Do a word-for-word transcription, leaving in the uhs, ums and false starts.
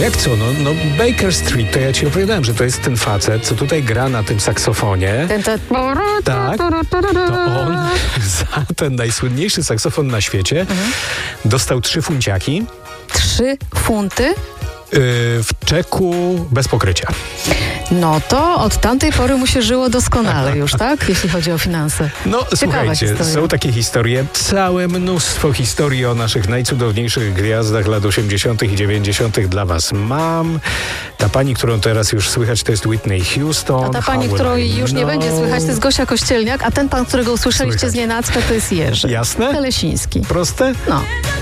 Jak co? No, no Baker Street, to ja ci opowiadałem, że to jest ten facet, co tutaj gra na tym saksofonie. Ten to... Tak, to on za ten najsłynniejszy saksofon na świecie mhm. dostał trzy funciaki. Trzy funty? W czeku bez pokrycia. No to od tamtej pory mu się żyło doskonale już, tak? Jeśli chodzi o finanse. No Ciekawa słuchajcie, historia. Są takie historie, całe mnóstwo historii o naszych najcudowniejszych gwiazdach lat osiemdziesiątych i dziewięćdziesiątych dla was mam. Ta pani, którą teraz już słychać, to jest Whitney Houston. A ta pani, której już nie będzie słychać, to jest Gosia Kościelniak, a ten pan, którego usłyszeliście Słychać. z nienacka, to jest Jerzy. Jasne? Telesiński. Proste? No.